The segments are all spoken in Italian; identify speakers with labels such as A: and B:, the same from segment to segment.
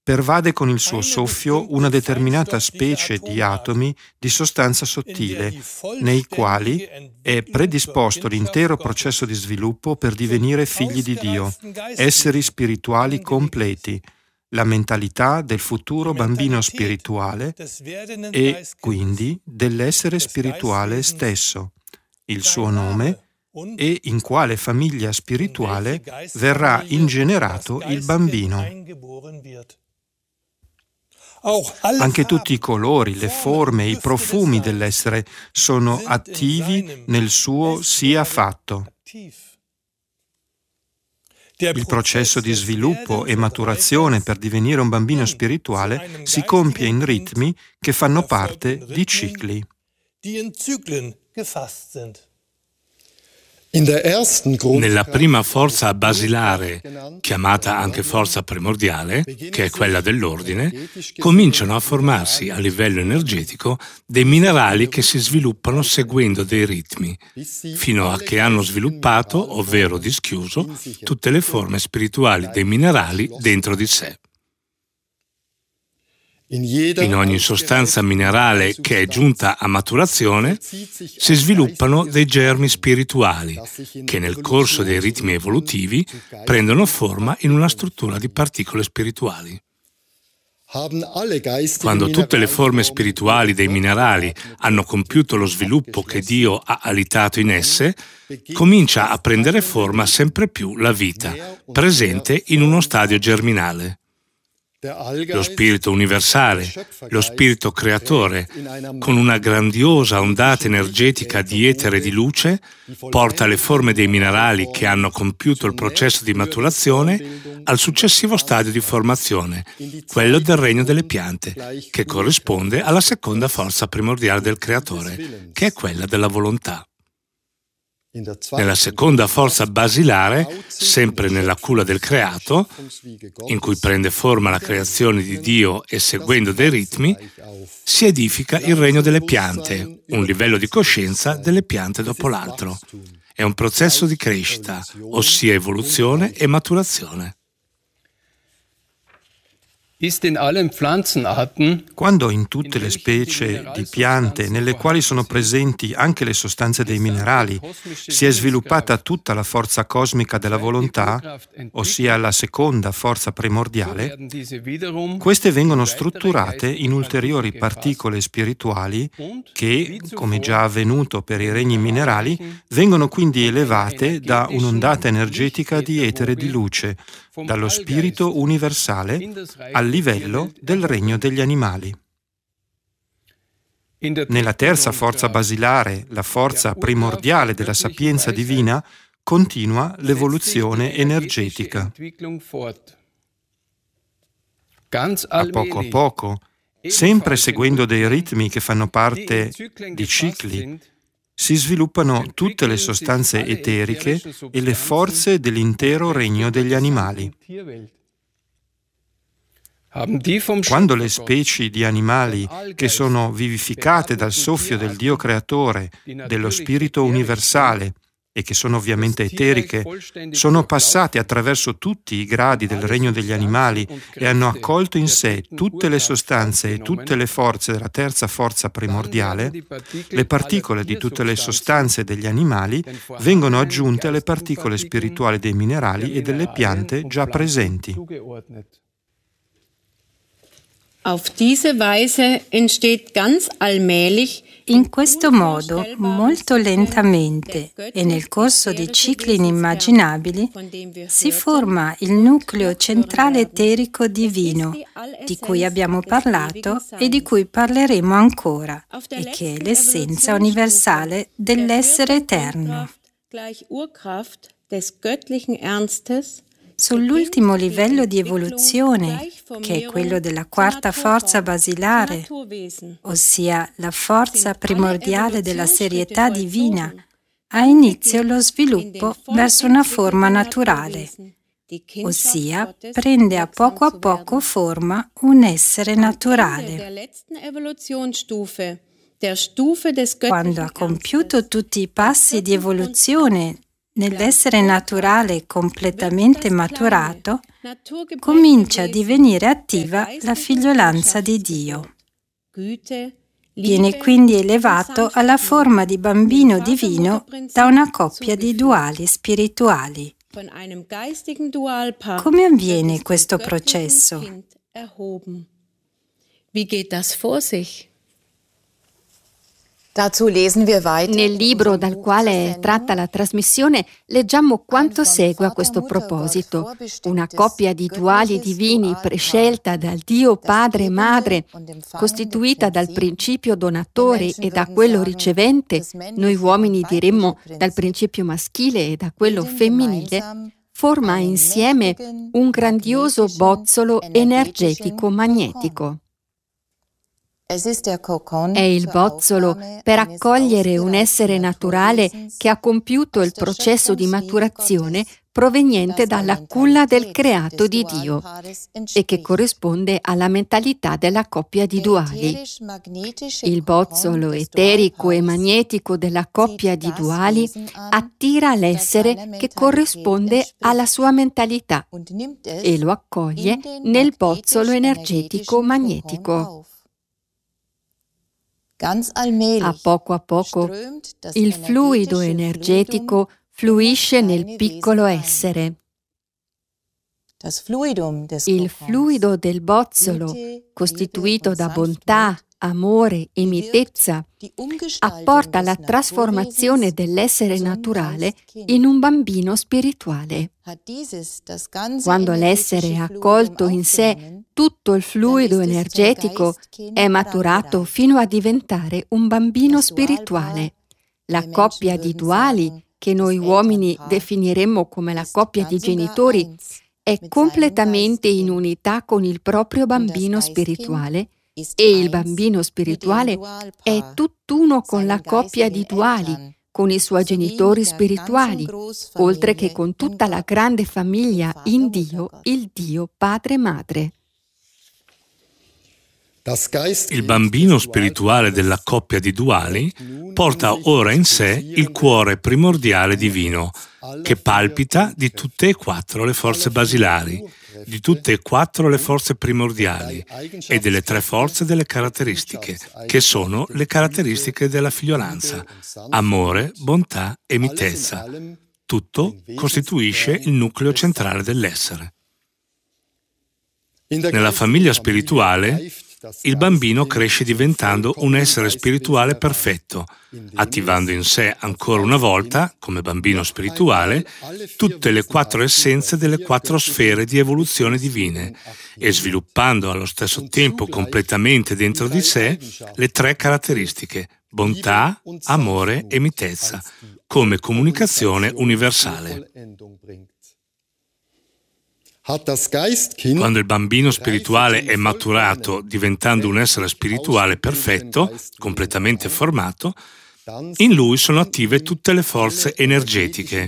A: pervade con il suo soffio una determinata specie di atomi di sostanza sottile, nei quali è predisposto l'intero processo di sviluppo per divenire figli di Dio, esseri spirituali completi, la mentalità del futuro bambino spirituale e quindi dell'essere spirituale stesso, il suo nome e in quale famiglia spirituale verrà ingenerato il bambino. Anche tutti i colori, le forme, i profumi dell'essere sono attivi nel suo sia fatto. Il processo di sviluppo e maturazione per divenire un bambino spirituale si compie in ritmi che fanno parte di cicli.
B: Nella prima forza basilare, chiamata anche forza primordiale, che è quella dell'ordine, cominciano a formarsi a livello energetico dei minerali che si sviluppano seguendo dei ritmi, fino a che hanno sviluppato, ovvero dischiuso, tutte le forme spirituali dei minerali dentro di sé. In ogni sostanza minerale che è giunta a maturazione si sviluppano dei germi spirituali che nel corso dei ritmi evolutivi prendono forma in una struttura di particole spirituali. Quando tutte le forme spirituali dei minerali hanno compiuto lo sviluppo che Dio ha alitato in esse, comincia a prendere forma sempre più la vita, presente in uno stadio germinale. Lo spirito universale, lo spirito creatore, con una grandiosa ondata energetica di etere e di luce, porta le forme dei minerali che hanno compiuto il processo di maturazione al successivo stadio di formazione, quello del regno delle piante, che corrisponde alla seconda forza primordiale del creatore, che è quella della volontà. Nella seconda forza basilare, sempre nella culla del creato, in cui prende forma la creazione di Dio e seguendo dei ritmi, si edifica il regno delle piante, un livello di coscienza delle piante dopo l'altro. È un processo di crescita, ossia evoluzione e maturazione.
A: Quando in tutte le specie di piante nelle quali sono presenti anche le sostanze dei minerali si è sviluppata tutta la forza cosmica della volontà, ossia la seconda forza primordiale, queste vengono strutturate in ulteriori particole spirituali che, come già avvenuto per i regni minerali, vengono quindi elevate da un'ondata energetica di etere e di luce, dallo spirito universale al livello del regno degli animali. Nella terza forza basilare, la forza primordiale della sapienza divina, continua l'evoluzione energetica. A poco, sempre seguendo dei ritmi che fanno parte di cicli, si sviluppano tutte le sostanze eteriche e le forze dell'intero regno degli animali. Quando le specie di animali che sono vivificate dal soffio del Dio creatore, dello spirito universale e che sono ovviamente eteriche, sono passate attraverso tutti i gradi del regno degli animali e hanno accolto in sé tutte le sostanze e tutte le forze della terza forza primordiale, le particole di tutte le sostanze degli animali vengono aggiunte alle particole spirituali dei minerali e delle piante già presenti.
C: Auf diese Weise entsteht ganz allmählich
D: In questo modo, molto lentamente e nel corso di cicli inimmaginabili, si forma il nucleo centrale eterico divino, di cui abbiamo parlato e di cui parleremo ancora, e che è l'essenza universale dell'essere eterno. Sull'ultimo livello di evoluzione, che è quello della quarta forza basilare, ossia la forza primordiale della serietà divina, ha inizio lo sviluppo verso una forma naturale, ossia prende a poco forma un essere naturale. Quando ha compiuto tutti i passi di evoluzione nell'essere naturale completamente maturato, comincia a divenire attiva la figliolanza di Dio. Viene quindi elevato alla forma di bambino divino da una coppia di duali spirituali. Come avviene questo processo?
C: Wie geht das vor sich?
E: Nel libro dal quale è tratta la trasmissione leggiamo quanto segue a questo proposito. Una coppia di duali divini prescelta dal Dio Padre e Madre, costituita dal principio donatore e da quello ricevente, noi uomini diremmo dal principio maschile e da quello femminile, forma insieme un grandioso bozzolo energetico magnetico. È il bozzolo per accogliere un essere naturale che ha compiuto il processo di maturazione proveniente dalla culla del creato di Dio e che corrisponde alla mentalità della coppia di duali. Il bozzolo eterico e magnetico della coppia di duali attira l'essere che corrisponde alla sua mentalità e lo accoglie nel bozzolo energetico magnetico. A poco, il fluido energetico fluisce nel piccolo essere. Il fluido del bozzolo, costituito da bontà, amore e mitezza, apporta la trasformazione dell'essere naturale in un bambino spirituale. Quando l'essere ha accolto in sé tutto il fluido energetico, è maturato fino a diventare un bambino spirituale. La coppia di duali, che noi uomini definiremmo come la coppia di genitori, è completamente in unità con il proprio bambino spirituale e il bambino spirituale è tutt'uno con la coppia di duali, con i suoi genitori spirituali, oltre che con tutta la grande famiglia in Dio, il Dio Padre Madre.
B: Il bambino spirituale della coppia di duali porta ora in sé il cuore primordiale divino, che palpita di tutte e quattro le forze basilari, di tutte e quattro le forze primordiali e delle tre forze delle caratteristiche, che sono le caratteristiche della figliolanza: amore, bontà e mitezza. Tutto costituisce il nucleo centrale dell'essere. Nella famiglia spirituale, il bambino cresce diventando un essere spirituale perfetto, attivando in sé ancora una volta, come bambino spirituale, tutte le quattro essenze delle quattro sfere di evoluzione divine e sviluppando allo stesso tempo completamente dentro di sé le tre caratteristiche: bontà, amore e mitezza, come comunicazione universale. Quando il bambino spirituale è maturato, diventando un essere spirituale perfetto, completamente formato, in lui sono attive tutte le forze energetiche.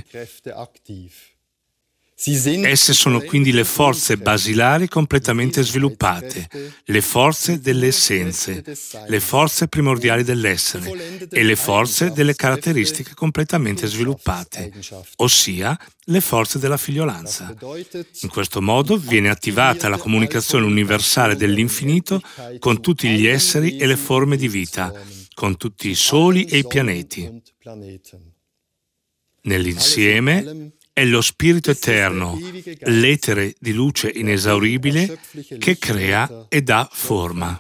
B: Esse sono quindi le forze basilari completamente sviluppate, le forze delle essenze, le forze primordiali dell'essere e le forze delle caratteristiche completamente sviluppate, ossia le forze della figliolanza. In questo modo viene attivata la comunicazione universale dell'infinito con tutti gli esseri e le forme di vita, con tutti i soli e i pianeti. Nell'insieme è lo Spirito Eterno, l'etere di luce inesauribile, che crea e dà forma.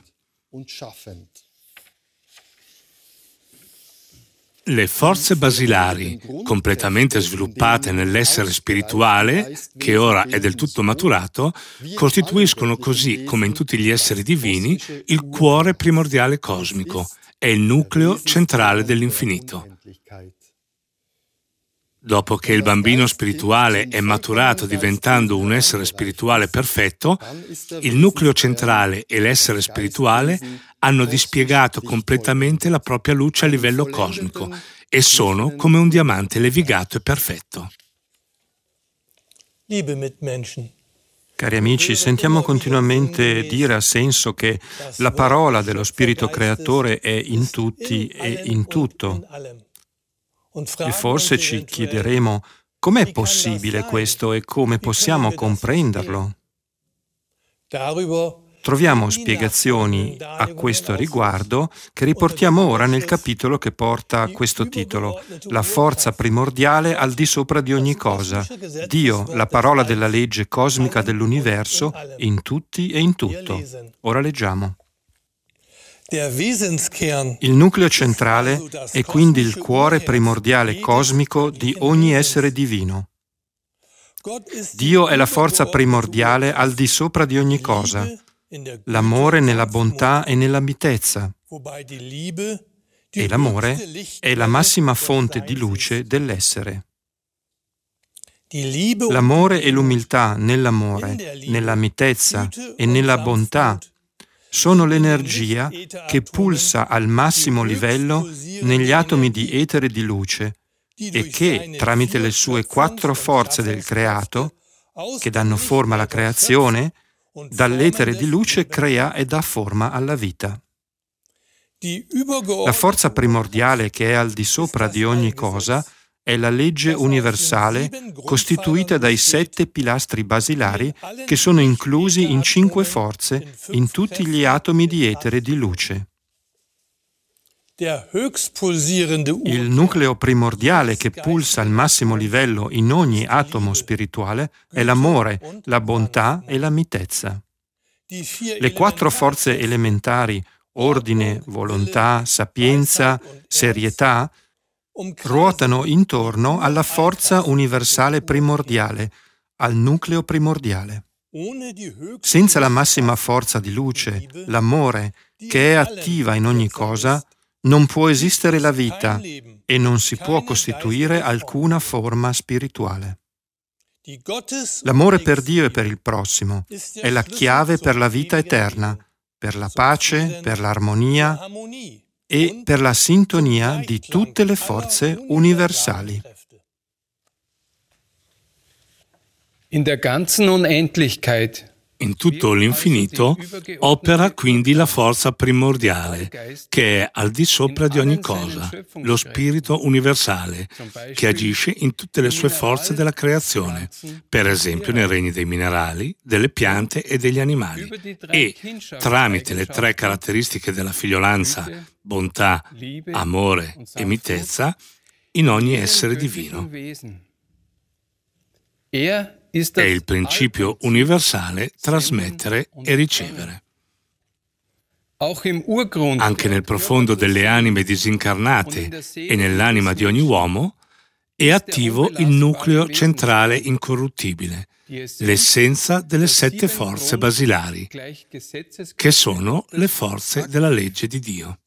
B: Le forze basilari, completamente sviluppate nell'essere spirituale, che ora è del tutto maturato, costituiscono così, come in tutti gli esseri divini, il cuore primordiale cosmico, è il nucleo centrale dell'infinito. Dopo che il bambino spirituale è maturato diventando un essere spirituale perfetto, il nucleo centrale e l'essere spirituale hanno dispiegato completamente la propria luce a livello cosmico e sono come un diamante levigato e perfetto.
A: Cari amici, sentiamo continuamente dire a senso che la parola dello Spirito Creatore è in tutti e in tutto. E forse ci chiederemo Com'è possibile questo e come possiamo comprenderlo? Troviamo spiegazioni a questo riguardo che riportiamo ora nel capitolo che porta questo titolo, La forza primordiale al di sopra di ogni cosa, Dio, la parola della legge cosmica dell'universo, in tutti e in tutto. Ora leggiamo. Il nucleo centrale è quindi il cuore primordiale cosmico di ogni essere divino. Dio è la forza primordiale al di sopra di ogni cosa, l'amore nella bontà e nella mitezza, e l'amore è la massima fonte di luce dell'essere. L'amore e l'umiltà nell'amore, nella mitezza e nella bontà sono l'energia che pulsa al massimo livello negli atomi di etere di luce e che, tramite le sue 4 forze del creato, che danno forma alla creazione, dall'etere di luce crea e dà forma alla vita. La forza primordiale che è al di sopra di ogni cosa è la legge universale costituita dai 7 pilastri basilari che sono inclusi in 5 forze in tutti gli atomi di etere di luce. Il nucleo primordiale che pulsa al massimo livello in ogni atomo spirituale è l'amore, la bontà e la mitezza. Le 4 forze elementari, ordine, volontà, sapienza, serietà, ruotano intorno alla forza universale primordiale, al nucleo primordiale. Senza la massima forza di luce, l'amore, che è attiva in ogni cosa, non può esistere la vita e non si può costituire alcuna forma spirituale. L'amore per Dio e per il prossimo è la chiave per la vita eterna, per la pace, per l'armonia e per la sintonia di tutte le forze universali.
F: In der ganzen Unendlichkeit,
B: in tutto l'infinito opera quindi la forza primordiale, che è al di sopra di ogni cosa, lo spirito universale, che agisce in tutte le sue forze della creazione, per esempio nei regni dei minerali, delle piante e degli animali, e, tramite le 3 caratteristiche della figliolanza, bontà, amore e mitezza, in ogni essere divino. È il principio universale trasmettere e ricevere. Anche nel profondo delle anime disincarnate e nell'anima di ogni uomo è attivo il nucleo centrale incorruttibile, l'essenza delle 7 forze basilari, che sono le forze della legge di Dio.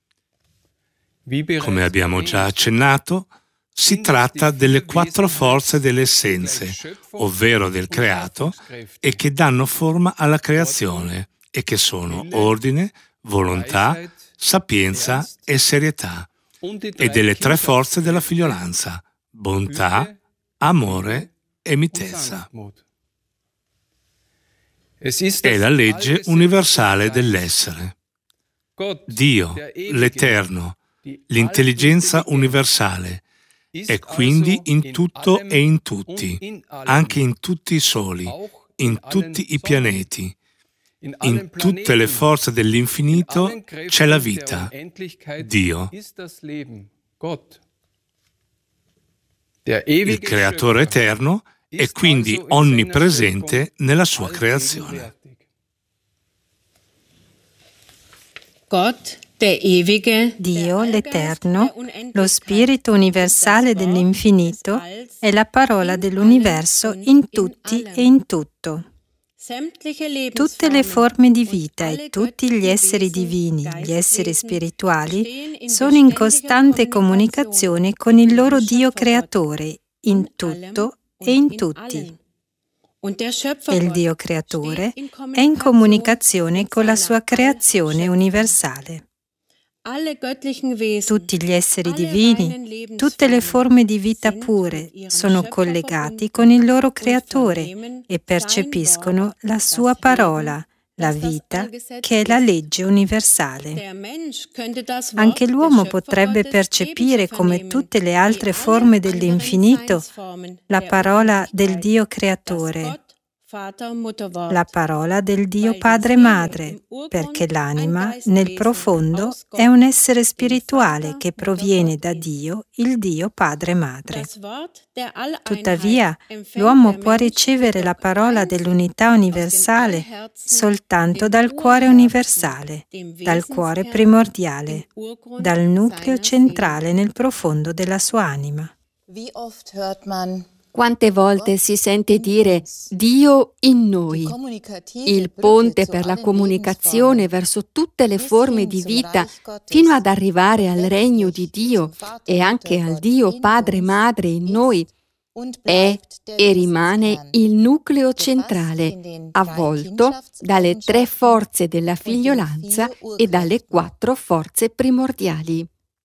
B: Come abbiamo già accennato, si tratta delle 4 forze delle essenze, ovvero del creato, e che danno forma alla creazione, e che sono ordine, volontà, sapienza e serietà, e delle 3 forze della figliolanza, bontà, amore e mitezza. È la legge universale dell'essere. Dio, l'Eterno, l'intelligenza universale, è quindi in tutto e in tutti, anche in tutti i soli, in tutti i pianeti. In tutte le forze dell'infinito c'è la vita, Dio. Il Creatore eterno è quindi onnipresente nella sua creazione.
D: Dio, l'Eterno, lo Spirito universale dell'infinito, è la parola dell'universo in tutti e in tutto. Tutte le forme di vita e tutti gli esseri divini, gli esseri spirituali, sono in costante comunicazione con il loro Dio Creatore, in tutto e in tutti. E il Dio Creatore è in comunicazione con la sua creazione universale. Tutti gli esseri divini, tutte le forme di vita pure sono collegati con il loro Creatore e percepiscono la sua parola, la vita, che è la legge universale. Anche l'uomo potrebbe percepire, come tutte le altre forme dell'infinito, la parola del Dio creatore, la parola del Dio Padre e Madre, perché l'anima, nel profondo, è un essere spirituale che proviene da Dio, il Dio Padre e Madre. Tuttavia, l'uomo può ricevere la parola dell'unità universale soltanto dal cuore universale, dal cuore primordiale, dal nucleo centrale nel profondo della sua anima.
E: Quante volte si sente dire Dio in noi, il ponte per la comunicazione verso tutte le forme di vita fino ad arrivare al regno di Dio e anche al Dio Padre e Madre in noi, è e rimane il nucleo centrale, avvolto dalle 3 forze della figliolanza e dalle 4 forze primordiali.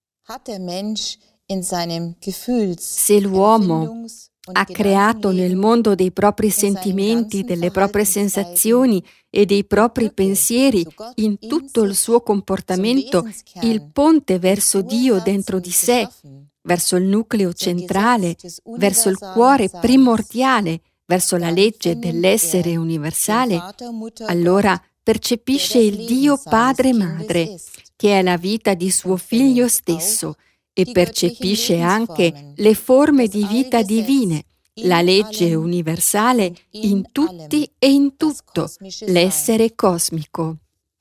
E: Se l'uomo ha creato nel mondo dei propri sentimenti, delle proprie sensazioni e dei propri pensieri, in tutto il suo comportamento, il ponte verso Dio dentro di sé, verso il nucleo centrale, verso il cuore primordiale, verso la legge dell'essere universale, allora percepisce il Dio Padre e Madre, che è la vita di suo Figlio stesso, e percepisce anche le forme di vita divine, la legge universale in tutti e in tutto, l'essere cosmico.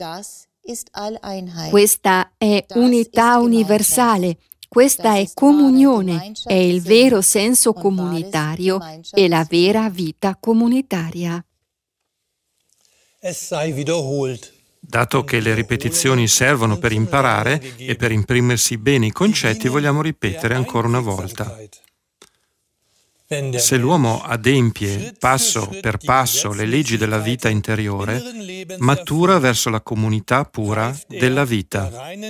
E: Questa è unità universale, questa è comunione, è il vero senso comunitario e la vera vita comunitaria.
A: Dato che le ripetizioni servono per imparare e per imprimersi bene i concetti, vogliamo ripetere ancora una volta. Se l'uomo adempie passo per passo le leggi della vita interiore, matura verso la comunità pura della vita.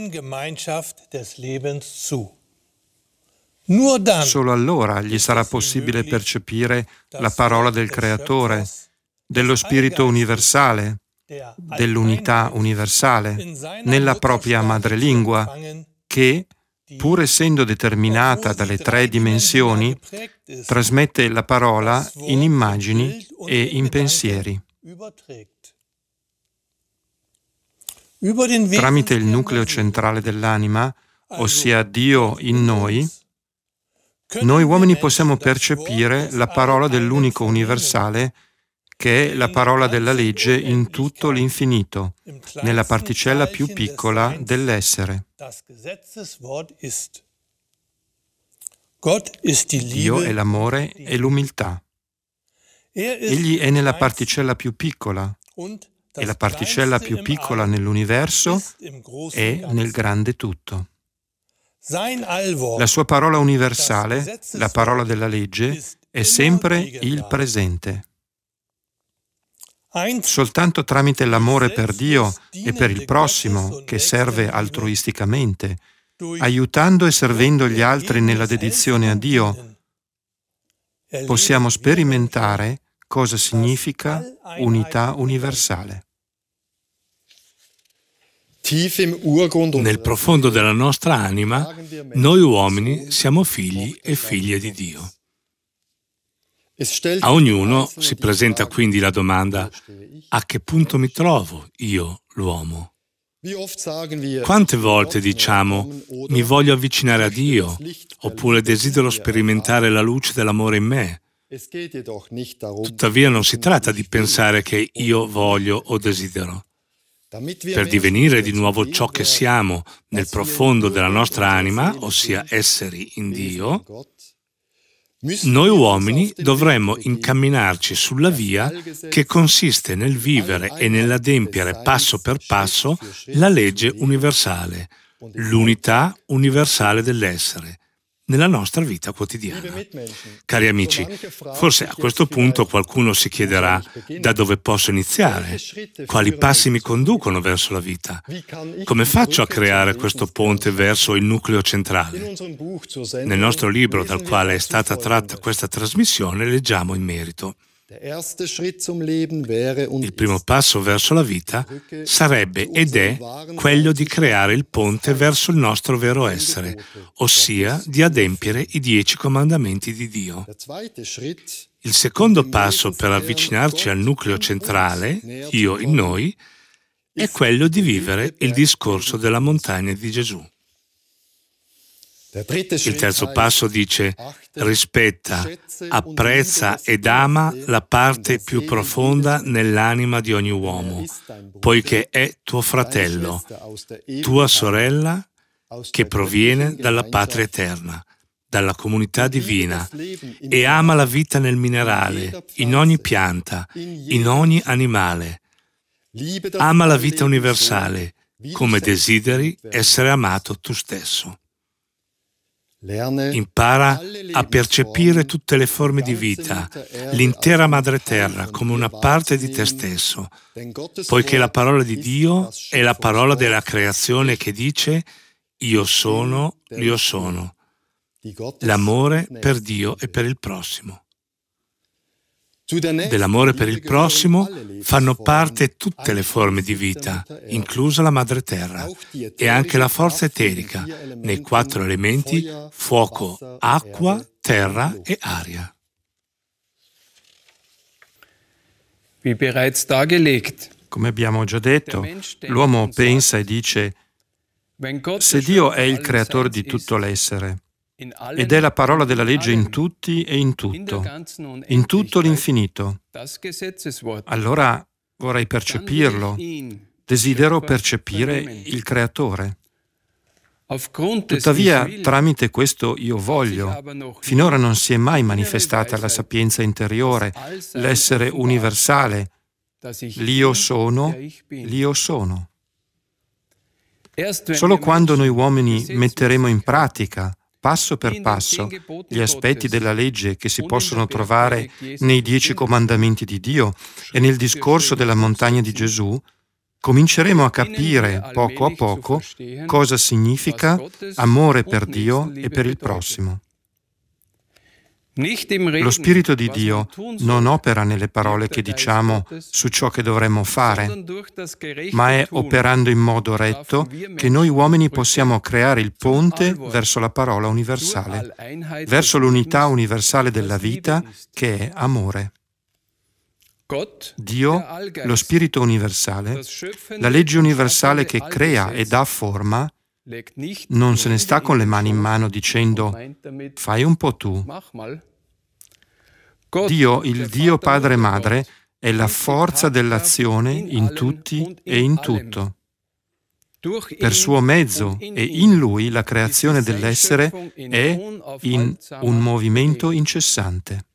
A: Solo allora gli sarà possibile percepire la parola del Creatore, dello Spirito universale, dell'unità universale, nella propria madrelingua, che, pur essendo determinata dalle 3 dimensioni, trasmette la parola in immagini e in pensieri. Tramite il nucleo centrale dell'anima, ossia Dio in noi uomini possiamo percepire la parola dell'unico universale, che è la parola della legge in tutto l'infinito, nella particella più piccola dell'essere. Dio è l'amore e l'umiltà. Egli è nella particella più piccola, e la particella più piccola nell'universo è nel grande tutto. La sua parola universale, la parola della legge, è sempre il presente. Soltanto tramite l'amore per Dio e per il prossimo, che serve altruisticamente, aiutando e servendo gli altri nella dedizione a Dio, possiamo sperimentare cosa significa unità universale.
B: Nel profondo della nostra anima, noi uomini siamo figli e figlie di Dio. A ognuno si presenta quindi la domanda: a che punto mi trovo io, l'uomo? Quante volte diciamo mi voglio avvicinare a Dio, oppure desidero sperimentare la luce dell'amore in me? Tuttavia non si tratta di pensare che io voglio o desidero. Per divenire di nuovo ciò che siamo nel profondo della nostra anima, ossia esseri in Dio, noi uomini dovremmo incamminarci sulla via che consiste nel vivere e nell'adempiere passo per passo la legge universale, l'unità universale dell'essere, nella nostra vita quotidiana. Cari amici, forse a questo punto qualcuno si chiederà: da dove posso iniziare? Quali passi mi conducono verso la vita? Come faccio a creare questo ponte verso il nucleo centrale? Nel nostro libro dal quale è stata tratta questa trasmissione leggiamo in merito. Il primo passo verso la vita sarebbe ed è quello di creare il ponte verso il nostro vero essere, ossia di adempiere i 10 comandamenti di Dio. Il secondo passo per avvicinarci al nucleo centrale, Dio in noi, è quello di vivere il discorso della montagna di Gesù. Il terzo passo dice: rispetta, apprezza ed ama la parte più profonda nell'anima di ogni uomo, poiché è tuo fratello, tua sorella, che proviene dalla patria eterna, dalla comunità divina, e ama la vita nel minerale, in ogni pianta, in ogni animale. Ama la vita universale, come desideri essere amato tu stesso. Impara a percepire tutte le forme di vita, l'intera madre terra, come una parte di te stesso, poiché la parola di Dio è la parola della creazione che dice: io sono, l'amore per Dio e per il prossimo. Dell'amore per il prossimo fanno parte tutte le forme di vita, inclusa la madre terra, e anche la forza eterica, nei 4 elementi fuoco, acqua, terra e aria.
F: Wie bereits dargelegt,
A: Come abbiamo già detto, l'uomo pensa e dice: se Dio è il creatore di tutto l'essere, ed è la parola della legge in tutti e in tutto l'infinito, allora vorrei percepirlo, desidero percepire il creatore. Tuttavia, tramite questo io voglio, finora non si è mai manifestata la sapienza interiore, l'essere universale, l'io sono. Solo quando noi uomini metteremo in pratica, passo per passo, gli aspetti della legge che si possono trovare nei 10 comandamenti di Dio e nel discorso della montagna di Gesù, cominceremo a capire poco a poco cosa significa amore per Dio e per il prossimo. Lo Spirito di Dio non opera nelle parole che diciamo su ciò che dovremmo fare, ma è operando in modo retto che noi uomini possiamo creare il ponte verso la parola universale, verso l'unità universale della vita che è amore. Dio, lo Spirito universale, la legge universale che crea e dà forma, non se ne sta con le mani in mano dicendo: fai un po' tu. Dio, il Dio Padre e Madre, è la forza dell'azione in tutti e in tutto. Per suo mezzo e in Lui la creazione dell'essere è in un movimento incessante.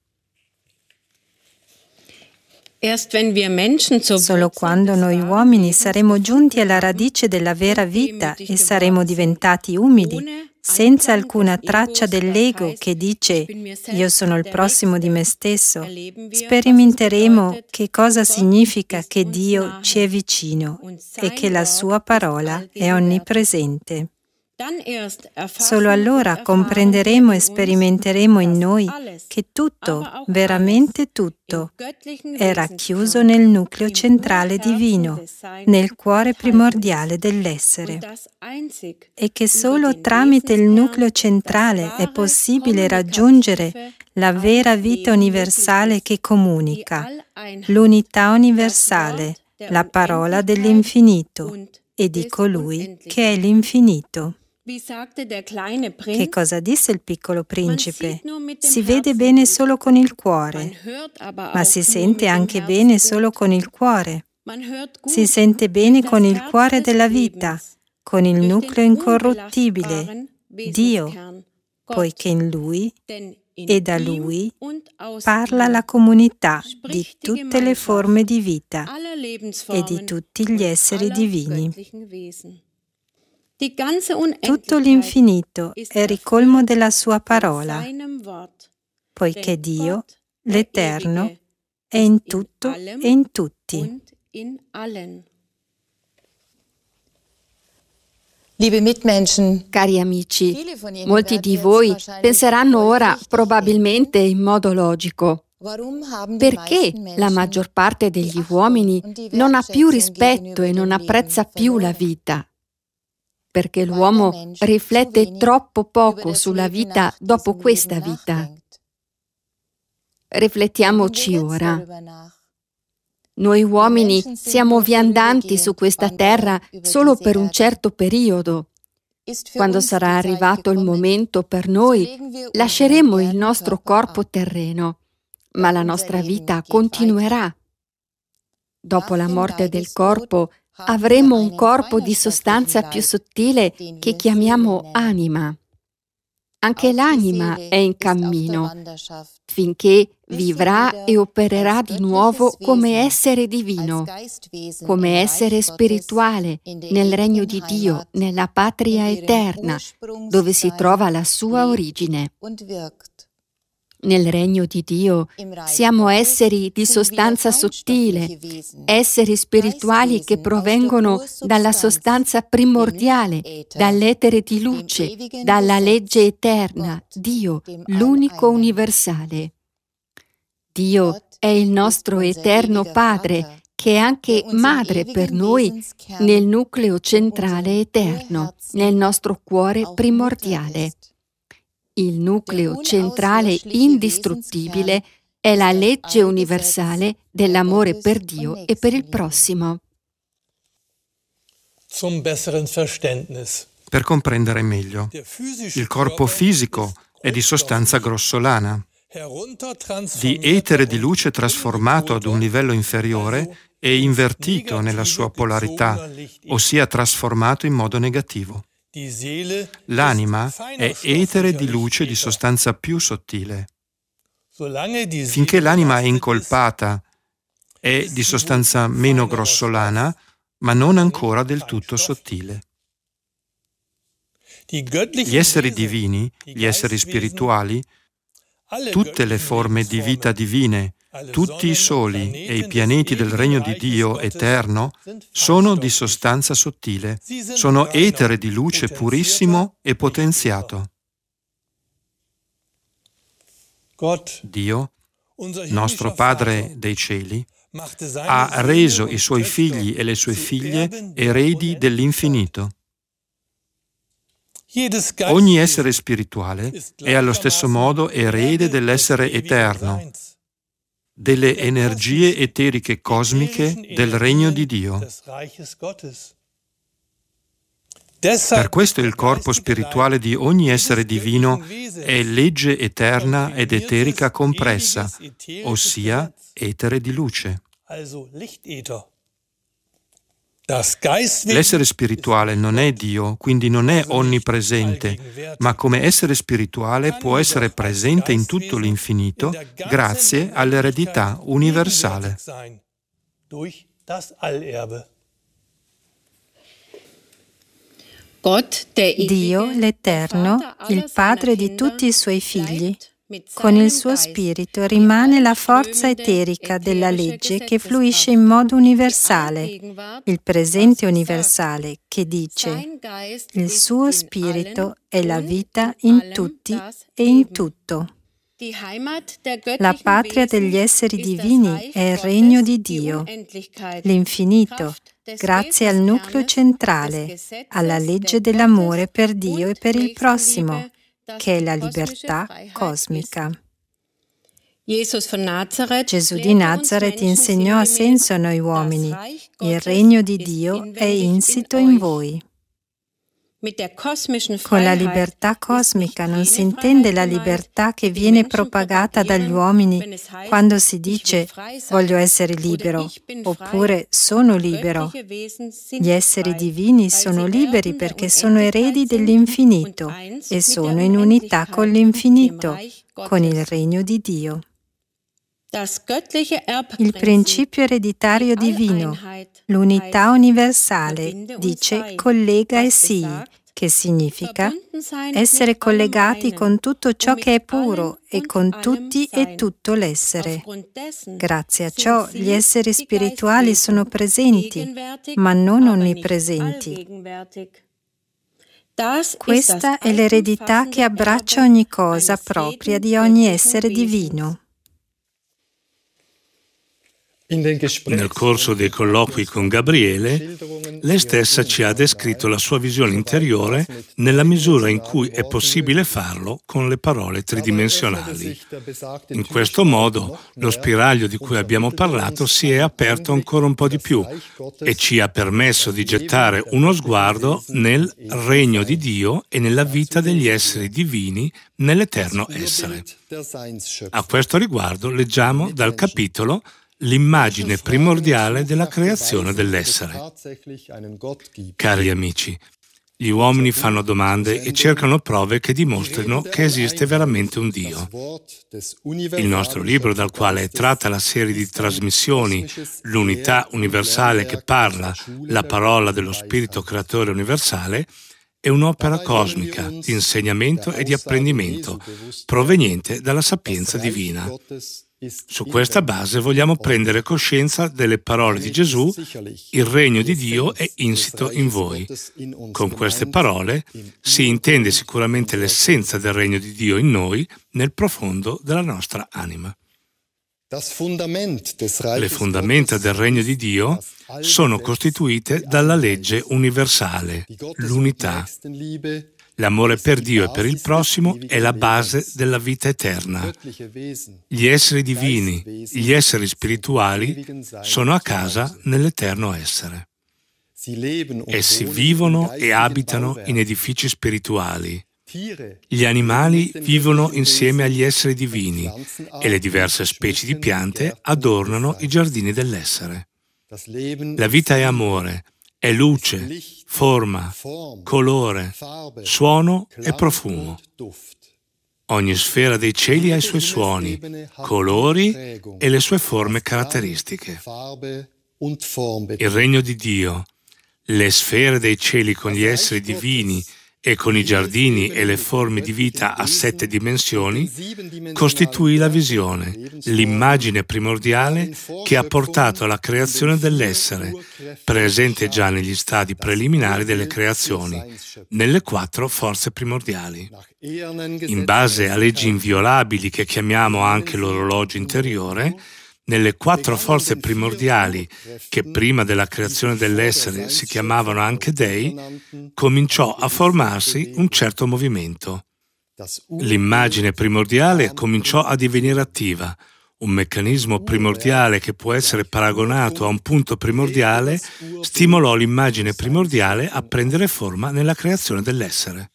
D: Solo quando noi uomini saremo giunti alla radice della vera vita e saremo diventati umili, senza alcuna traccia dell'ego che dice «io sono il prossimo di me stesso», sperimenteremo che cosa significa che Dio ci è vicino e che la sua parola è onnipresente. Solo allora comprenderemo e sperimenteremo in noi che tutto, veramente tutto, è racchiuso nel nucleo centrale divino, nel cuore primordiale dell'essere, e che solo tramite il nucleo centrale è possibile raggiungere la vera vita universale che comunica, l'unità universale, la parola dell'infinito e di colui che è l'infinito. Che cosa disse il piccolo principe? Si vede bene solo con il cuore, ma si sente anche bene solo con il cuore. Si sente bene con il cuore della vita, con il nucleo incorruttibile, Dio, poiché in Lui e da Lui parla la comunità di tutte le forme di vita e di tutti gli esseri divini. Tutto l'infinito è ricolmo della sua parola, poiché Dio, l'Eterno, è in tutto e in tutti.
E: Cari amici, molti di voi penseranno ora, probabilmente in modo logico: Perché la maggior parte degli uomini non ha più rispetto e non apprezza più la vita? Perché l'uomo riflette troppo poco sulla vita dopo questa vita. Riflettiamoci ora. Noi uomini siamo viandanti su questa terra solo per un certo periodo. Quando sarà arrivato il momento per noi, lasceremo il nostro corpo terreno, ma la nostra vita continuerà. Dopo la morte del corpo, avremo un corpo di sostanza più sottile che chiamiamo anima. Anche l'anima è in cammino, finché vivrà e opererà di nuovo come essere divino, come essere spirituale nel regno di Dio, nella patria eterna, dove si trova la sua origine. Nel regno di Dio siamo esseri di sostanza sottile, esseri spirituali che provengono dalla sostanza primordiale, dall'etere di luce, dalla legge eterna, Dio, l'unico universale. Dio è il nostro eterno Padre, che è anche madre per noi nel nucleo centrale eterno, nel nostro cuore primordiale. Il nucleo centrale indistruttibile è la legge universale dell'amore per Dio e per il prossimo.
A: Per comprendere meglio, il corpo fisico è di sostanza grossolana. Di etere di luce trasformato ad un livello inferiore e invertito nella sua polarità, ossia trasformato in modo negativo. L'anima è etere di luce di sostanza più sottile. Finché l'anima è incolpata, è di sostanza meno grossolana, ma non ancora del tutto sottile. Gli esseri divini, gli esseri spirituali, tutte le forme di vita divine, tutti i soli e i pianeti del regno di Dio eterno sono di sostanza sottile, sono etere di luce purissimo e potenziato. Dio, nostro Padre dei cieli, ha reso i suoi figli e le sue figlie eredi dell'infinito. Ogni essere spirituale è allo stesso modo erede dell'essere eterno, delle energie eteriche cosmiche del regno di Dio. Per questo il corpo spirituale di ogni essere divino è legge eterna ed eterica compressa, ossia etere di luce. L'essere spirituale non è Dio, quindi non è onnipresente, ma come essere spirituale può essere presente in tutto l'infinito grazie all'eredità universale.
D: Dio, l'Eterno, il Padre di tutti i suoi figli, con il suo spirito rimane la forza eterica della legge che fluisce in modo universale, il presente universale che dice: il suo spirito è la vita in tutti e in tutto. La patria degli esseri divini è il regno di Dio, l'infinito, grazie al nucleo centrale, alla legge dell'amore per Dio e per il prossimo, che è la libertà cosmica. Gesù di Nazaret insegnò a senso a noi uomini: il regno di Dio è insito in voi. Con la libertà cosmica non si intende la libertà che viene propagata dagli uomini quando si dice voglio essere libero oppure sono libero. Gli esseri divini sono liberi perché sono eredi dell'infinito e sono in unità con l'infinito, con il regno di Dio. Il principio ereditario divino, l'unità universale, dice collega e sii, che significa essere collegati con tutto ciò che è puro e con tutti e tutto l'essere. Grazie a ciò gli esseri spirituali sono presenti, ma non onnipresenti. Questa è l'eredità che abbraccia ogni cosa propria di ogni essere divino.
B: Nel corso dei colloqui con Gabriele, lei stessa ci ha descritto la sua visione interiore nella misura in cui è possibile farlo con le parole tridimensionali. In questo modo, lo spiraglio di cui abbiamo parlato si è aperto ancora un po' di più e ci ha permesso di gettare uno sguardo nel regno di Dio e nella vita degli esseri divini nell'eterno essere. A questo riguardo leggiamo dal capitolo L'immagine primordiale della creazione dell'essere. Cari amici, gli uomini fanno domande e cercano prove che dimostrino che esiste veramente un Dio. Il nostro libro, dal quale è tratta la serie di trasmissioni, l'unità universale che parla, la parola dello Spirito Creatore universale, è un'opera cosmica di insegnamento e di apprendimento, proveniente dalla sapienza divina. Su questa base vogliamo prendere coscienza delle parole di Gesù: il regno di Dio è insito in voi. Con queste parole si intende sicuramente l'essenza del regno di Dio in noi, nel profondo della nostra anima. Le fondamenta del regno di Dio sono costituite dalla legge universale, l'unità. L'amore per Dio e per il prossimo è la base della vita eterna. Gli esseri divini, gli esseri spirituali, sono a casa nell'eterno essere. Essi vivono e abitano in edifici spirituali. Gli animali vivono insieme agli esseri divini e le diverse specie di piante adornano i giardini dell'essere. La vita è amore. È luce, forma, colore, suono e profumo. Ogni sfera dei cieli ha i suoi suoni, colori e le sue forme caratteristiche. Il regno di Dio, le sfere dei cieli con gli esseri divini e con i giardini e le forme di vita a 7 dimensioni, costituì la visione, l'immagine primordiale che ha portato alla creazione dell'essere, presente già negli stadi preliminari delle creazioni, nelle 4 forze primordiali. In base a leggi inviolabili che chiamiamo anche l'orologio interiore, nelle 4 forze primordiali, che prima della creazione dell'essere si chiamavano anche dei, cominciò a formarsi un certo movimento. L'immagine primordiale cominciò a divenire attiva. Un meccanismo primordiale che può essere paragonato a un punto primordiale stimolò l'immagine primordiale a prendere forma nella creazione dell'essere.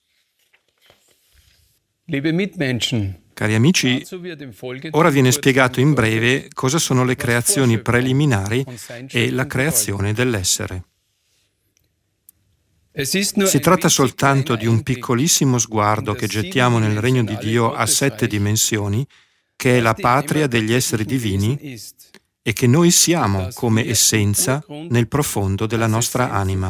F: Liebe Mitmenschen,
A: Cari amici, ora viene spiegato in breve cosa sono le creazioni preliminari e la creazione dell'essere. Si tratta soltanto di un piccolissimo sguardo che gettiamo nel regno di Dio a 7 dimensioni, che è la patria degli esseri divini e che noi siamo come essenza nel profondo della nostra anima.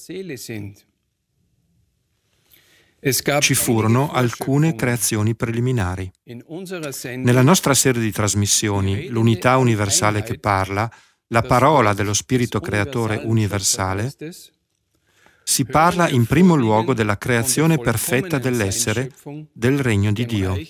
A: Ci furono alcune creazioni preliminari. Nella nostra serie di trasmissioni, l'unità universale che parla, la parola dello Spirito Creatore universale, si parla in primo luogo della creazione perfetta dell'essere, del regno di Dio.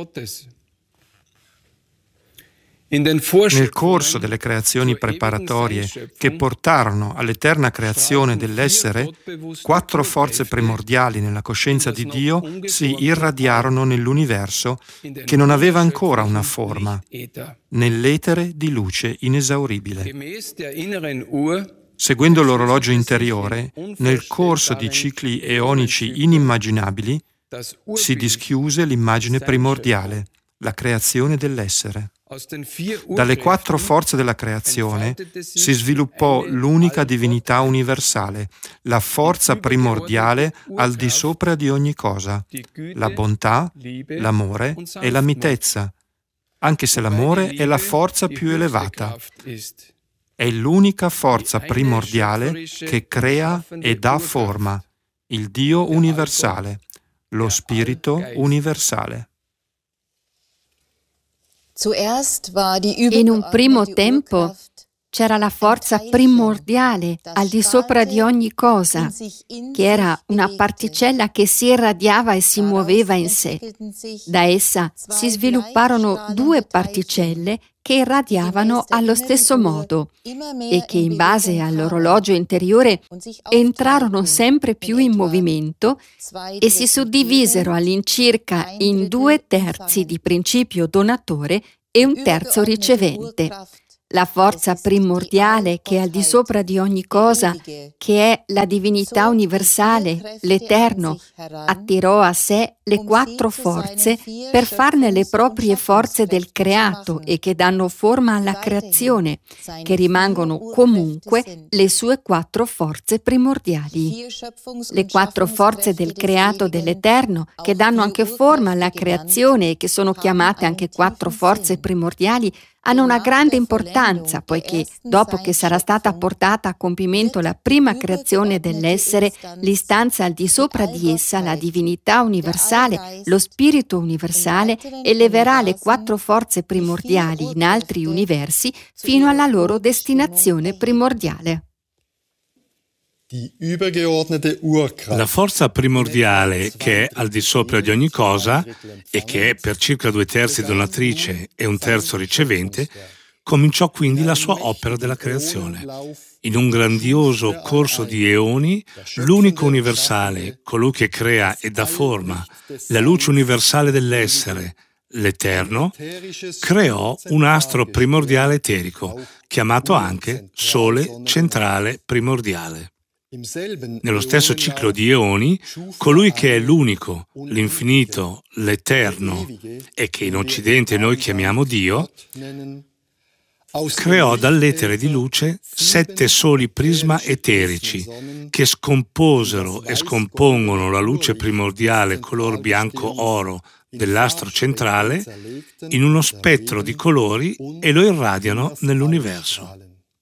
A: Nel corso delle creazioni preparatorie che portarono all'eterna creazione dell'essere, 4 forze primordiali nella coscienza di Dio si irradiarono nell'universo che non aveva ancora una forma, nell'etere di luce inesauribile. Seguendo l'orologio interiore, nel corso di cicli eonici inimmaginabili, si dischiuse l'immagine primordiale, la creazione dell'essere. Dalle 4 forze della creazione si sviluppò l'unica divinità universale, la forza primordiale al di sopra di ogni cosa, la bontà, l'amore e la mitezza, anche se l'amore è la forza più elevata. È l'unica forza primordiale che crea e dà forma, il Dio universale, lo Spirito universale.
E: In un primo tempo, c'era la forza primordiale al di sopra di ogni cosa, che era una particella che si irradiava e si muoveva in sé. Da essa si svilupparono due particelle che irradiavano allo stesso modo e che in base all'orologio interiore entrarono sempre più in movimento e si suddivisero all'incirca in 2/3 di principio donatore e un terzo ricevente. La forza primordiale che è al di sopra di ogni cosa, che è la divinità universale, l'Eterno, attirò a sé le 4 forze per farne le proprie forze del creato e che danno forma alla creazione, che rimangono comunque le sue 4 forze primordiali. Le 4 forze del creato dell'Eterno, che danno anche forma alla creazione e che sono chiamate anche 4 forze primordiali, hanno una grande importanza, poiché dopo che sarà stata portata a compimento la prima creazione dell'essere, l'istanza al di sopra di essa, la divinità universale, lo spirito universale, eleverà le 4 forze primordiali in altri universi fino alla loro destinazione primordiale.
B: La forza primordiale, che è al di sopra di ogni cosa e che è per circa 2/3 donatrice e un terzo ricevente, cominciò quindi la sua opera della creazione. In un grandioso corso di eoni, l'unico universale, colui che crea e dà forma, la luce universale dell'essere, l'Eterno, creò un astro primordiale eterico, chiamato anche Sole centrale primordiale. Nello stesso ciclo di eoni, colui che è l'unico, l'infinito, l'Eterno e che in Occidente noi chiamiamo Dio, creò dall'etere di luce 7 soli prisma eterici che scomposero e scompongono la luce primordiale color bianco-oro dell'astro centrale in uno spettro di colori e lo irradiano nell'universo.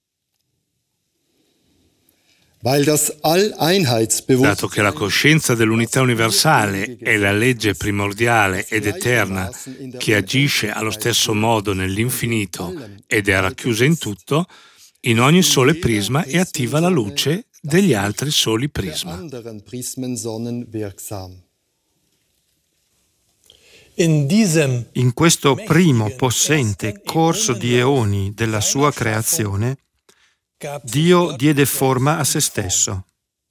B: Dato che la coscienza dell'unità universale è la legge primordiale ed eterna che agisce allo stesso modo nell'infinito ed è racchiusa in tutto, in ogni sole prisma è attiva la luce degli altri soli prisma.
A: In questo primo possente corso di eoni della sua creazione, Dio diede forma a se stesso.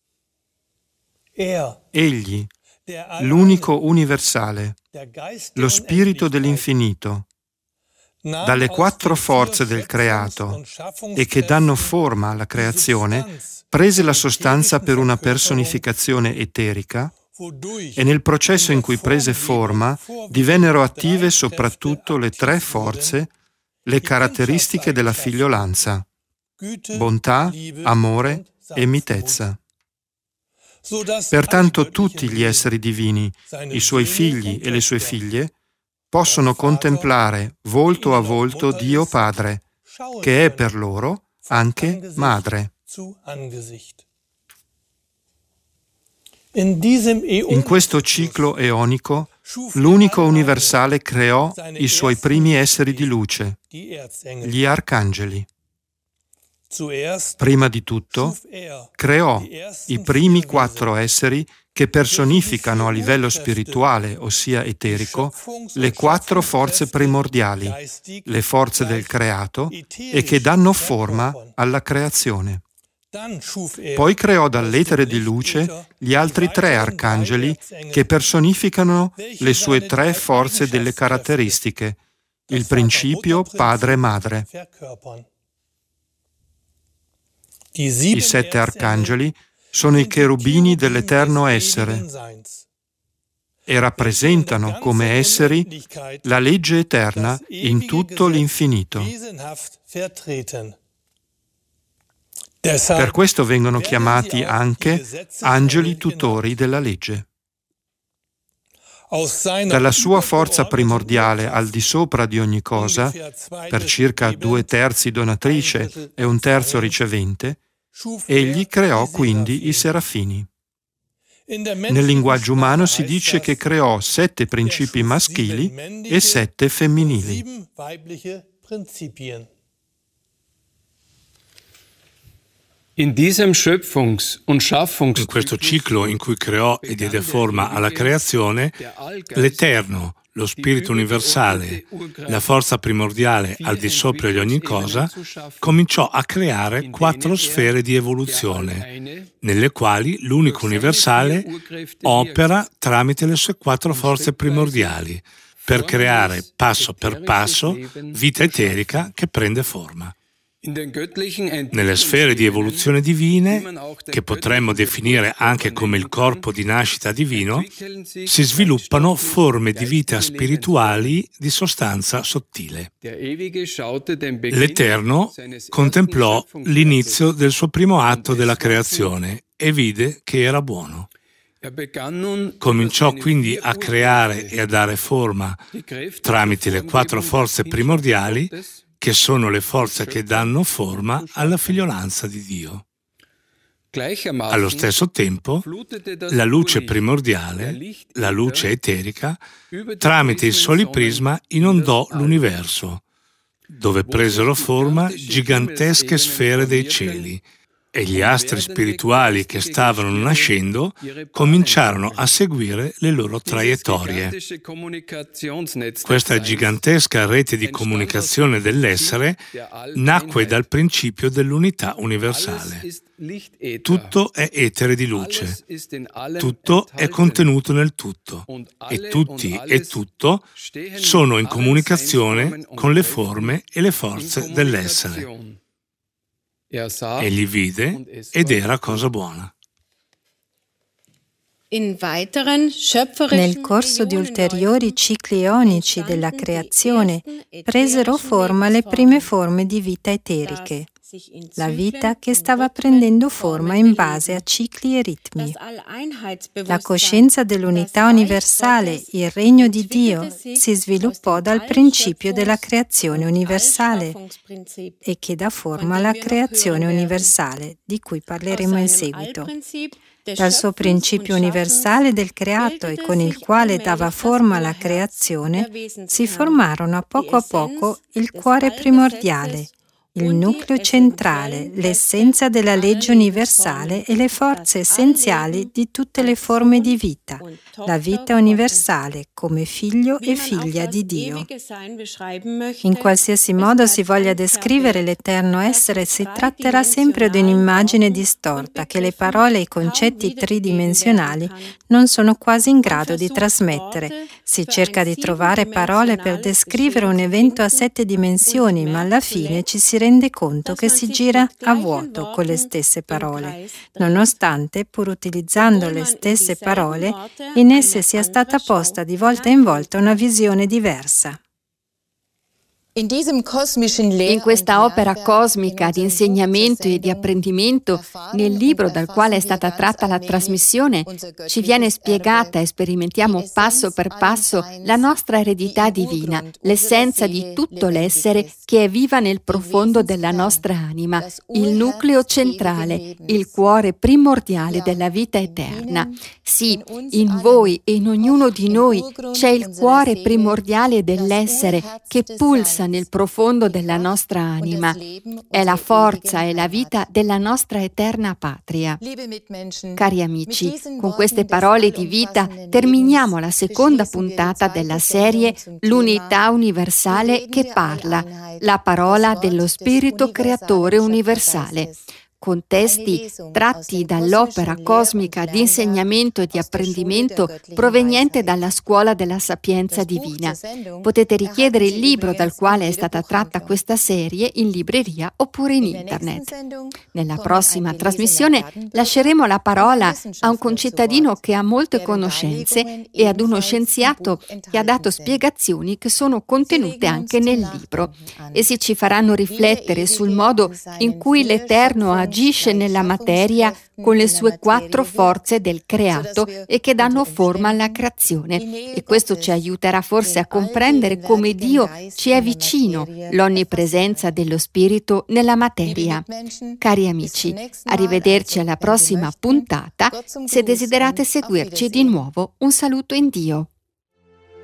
A: Egli, l'unico universale, lo spirito dell'infinito, dalle 4 forze del creato e che danno forma alla creazione, prese la sostanza per una personificazione eterica e nel processo in cui prese forma divennero attive soprattutto le 3 forze, le caratteristiche della figliolanza: bontà, amore e mitezza. Pertanto tutti gli esseri divini, i suoi figli e le sue figlie, possono contemplare volto a volto Dio Padre, che è per loro anche Madre. In questo ciclo eonico, l'unico universale creò i suoi primi esseri di luce, gli arcangeli. Prima di tutto, creò i primi 4 esseri che personificano a livello spirituale, ossia eterico, le 4 forze primordiali, le forze del creato, e che danno forma alla creazione. Poi creò dall'etere di luce gli altri 3 arcangeli che personificano le sue 3 forze delle caratteristiche, il principio, padre e madre. I 7 arcangeli sono i cherubini dell'eterno essere e rappresentano come esseri la legge eterna in tutto l'infinito. Per questo vengono chiamati anche angeli tutori della legge. Dalla sua forza primordiale al di sopra di ogni cosa, per circa 2/3 donatrice e un terzo ricevente, egli creò quindi i serafini. Nel linguaggio umano si dice che creò 7 principi maschili e 7 femminili.
F: In
B: questo ciclo in cui creò e diede forma alla creazione, l'Eterno, lo Spirito universale, la forza primordiale al di sopra di ogni cosa, cominciò a creare 4 sfere di evoluzione, nelle quali l'unico universale opera tramite le sue 4 forze primordiali, per creare passo per passo vita eterica che prende forma. Nelle sfere di evoluzione divine, che potremmo definire anche come il corpo di nascita divino, si sviluppano forme di vita spirituali di sostanza sottile. L'Eterno contemplò l'inizio del suo primo atto della creazione e vide che era buono. Cominciò quindi a creare e a dare forma tramite le 4 forze primordiali, che sono le forze che danno forma alla figliolanza di Dio. Allo stesso tempo, la luce primordiale, la luce eterica, tramite il soliprisma inondò l'universo, dove presero forma gigantesche sfere dei cieli, e gli astri spirituali che stavano nascendo cominciarono a seguire le loro traiettorie. Questa gigantesca rete di comunicazione dell'essere nacque dal principio dell'unità universale. Tutto è etere di luce, tutto è contenuto nel tutto, e tutti e tutto sono in comunicazione con le forme e le forze dell'essere. Egli vide ed era cosa buona.
D: Nel corso di ulteriori cicli eonici della creazione presero forma le prime forme di vita eteriche, la vita che stava prendendo forma in base a cicli e ritmi. La coscienza dell'unità universale, il regno di Dio, si sviluppò dal principio della creazione universale e che dà forma alla creazione universale, di cui parleremo in seguito. Dal suo principio universale del creato e con il quale dava forma alla creazione, si formarono a poco il cuore primordiale, il nucleo centrale, l'essenza della legge universale e le forze essenziali di tutte le forme di vita, la vita universale come figlio e figlia di Dio. In qualsiasi modo si voglia descrivere l'eterno essere, si tratterà sempre di un'immagine distorta che le parole e i concetti tridimensionali non sono quasi in grado di trasmettere. Si cerca di trovare parole per descrivere un evento a 7 dimensioni, ma alla fine ci si rende conto che si gira a vuoto con le stesse parole, nonostante, pur utilizzando le stesse parole, in esse sia stata posta di volta in volta una visione diversa.
E: In questa opera cosmica di insegnamento e di apprendimento, nel libro dal quale è stata tratta la trasmissione, ci viene spiegata e sperimentiamo passo per passo la nostra eredità divina, l'essenza di tutto l'essere che è viva nel profondo della nostra anima, il nucleo centrale, il cuore primordiale della vita eterna. Sì, in voi e in ognuno di noi c'è il cuore primordiale dell'essere che pulsa nel profondo della nostra anima. È la forza e la vita della nostra eterna patria. Cari amici, con queste parole di vita terminiamo la seconda puntata della serie L'unità universale che parla, la parola dello Spirito Creatore universale, con testi tratti dall'opera cosmica di insegnamento e di apprendimento proveniente dalla Scuola della Sapienza Divina. Potete richiedere il libro dal quale è stata tratta questa serie in libreria oppure in internet. Nella prossima trasmissione lasceremo la parola a un concittadino che ha molte conoscenze e ad uno scienziato che ha dato spiegazioni che sono contenute anche nel libro. Essi ci faranno riflettere sul modo in cui l'Eterno agisce nella materia con le sue 4 forze del creato e che danno forma alla creazione. E questo ci aiuterà forse a comprendere come Dio ci è vicino, l'onnipresenza dello Spirito nella materia. Cari amici, arrivederci alla prossima puntata. Se desiderate seguirci di nuovo, un saluto in Dio.